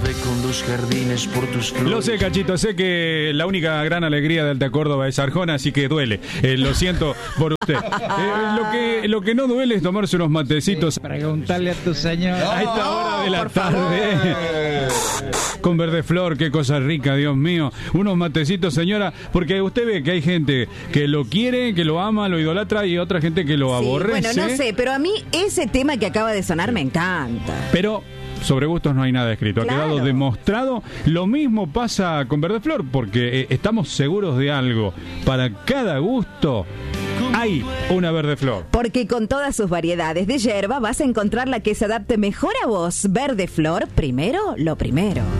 tarde con los jardines por tus flores. Lo sé, Cachito, sé que la única gran alegría de Alta Córdoba es Arjona, así que duele. Lo siento por usted. Lo que no duele es tomarse unos matecitos. Preguntarle a tu señor. A esta hora de la tarde. Con verde flor, qué cosa rica, Dios mío. Unos matecitos, señora, porque usted ve que hay gente que lo quiere, que lo ama, lo idolatra, y otra gente que lo aborrece. Bueno, no sé, pero a mí ese tema que acaba de sonar me encanta. Pero sobre gustos no hay nada escrito. Claro. Ha quedado demostrado. Lo mismo pasa con verde flor, porque estamos seguros de algo. Para cada gusto hay una verde flor. Porque con todas sus variedades de yerba vas a encontrar la que se adapte mejor a vos. Verde flor, primero lo primero.